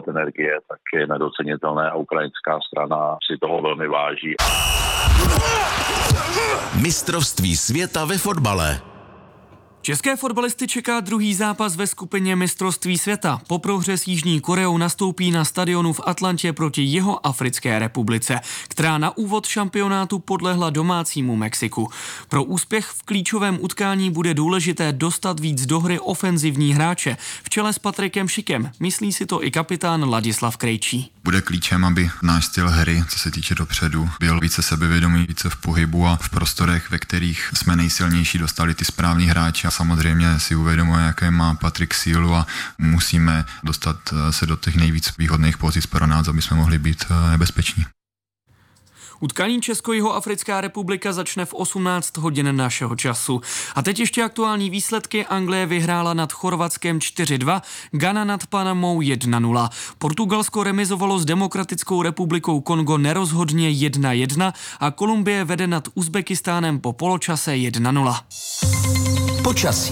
energie, tak je nedocenitelné a ukrajinská strana si toho velmi váží. Mistrovství světa ve fotbale. České fotbalisty čeká druhý zápas ve skupině mistrovství světa. Po prohře s Jižní Koreou nastoupí na stadionu v Atlantě proti Jihoafrické republice, která na úvod šampionátu podlehla domácímu Mexiku. Pro úspěch v klíčovém utkání bude důležité dostat víc do hry ofenzivní hráče, v čele s Patrikem Šikem. Myslí si to i kapitán Ladislav Krejčí. Bude klíčem, aby náš styl hry, co se týče dopředu, byl více sebevědomý, více v pohybu a v prostorech, ve kterých jsme nejsilnější, dostali ty správní hráče. A samozřejmě si uvědomuje, jaké má Patrik sílu a musíme dostat se do těch nejvíc výhodných pozic pro nás, aby jsme mohli být nebezpeční. Utkání Česko-Jihoafrická republika začne v 18 hodin našeho času. A teď ještě aktuální výsledky. Anglie vyhrála nad Chorvatskem 4-2, Ghana nad Panamou 1-0. Portugalsko remizovalo s Demokratickou republikou Kongo nerozhodně 1-1 a Kolumbie vede nad Uzbekistánem po poločase 1-0. Počasí.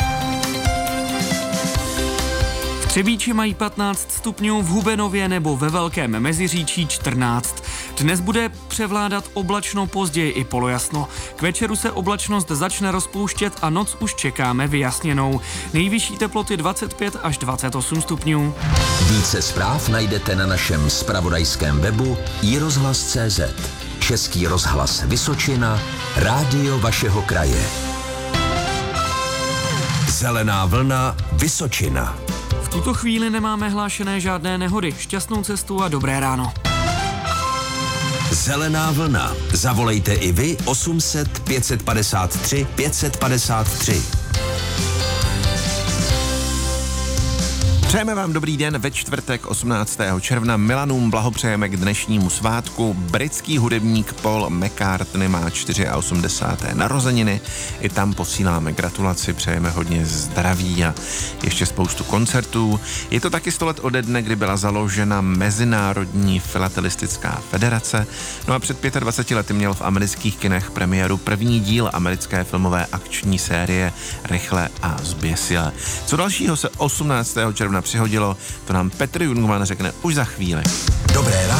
V Třebíči mají 15 stupňů, v Hubenově nebo ve Velkém Meziříčí 14. Dnes bude převládat oblačno, později i polojasno. K večeru se oblačnost začne rozpouštět a noc už čekáme vyjasněnou. Nejvyšší teploty 25 až 28 stupňů. Více zpráv najdete na našem zpravodajském webu iRozhlas.cz. Český rozhlas Vysočina, rádio vašeho kraje. Zelená vlna Vysočina. V tuto chvíli nemáme hlášené žádné nehody. Šťastnou cestu a dobré ráno. Zelená vlna. Zavolejte i vy 800 553 553. Přejeme vám dobrý den ve čtvrtek 18. června. Milanům blahopřejeme k dnešnímu svátku. Britský hudebník Paul McCartney má 84. narozeniny. I tam posíláme gratulaci, přejeme hodně zdraví a ještě spoustu koncertů. Je to taky 100 let ode dne, kdy byla založena Mezinárodní filatelistická federace. No a před 25 lety měl v amerických kinech premiéru první díl americké filmové akční série Rychle a zběsile. Co dalšího se 18. června přihodilo, to nám Petr Jungmann řekne už za chvíli. Dobré ráno.